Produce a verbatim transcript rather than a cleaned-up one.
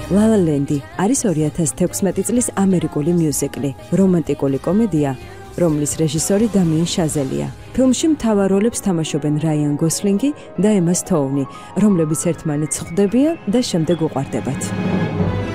La La Land არის ორი ათას თექვსმეტი წლის ამერიკული მიუზიკლი, რომანტიკული კომედია, რომლის რეჟისორი დამიენ შაზელია. ფილმში მთავარ როლებს თამაშობენ რაიან გოსლინგი და ემა სტოუნი, რომლებიც ერთმანეთს ხვდებიან და შემდეგ უყვარდებათ.